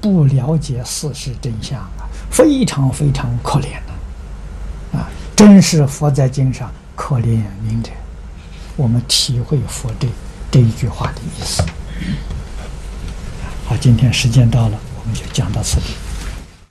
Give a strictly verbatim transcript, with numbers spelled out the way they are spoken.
不了解事实真相啊，非常非常可怜呐！啊，真是佛在经上可怜悯者。我们体会佛这这一句话的意思。好，今天时间到了，我们就讲到此地。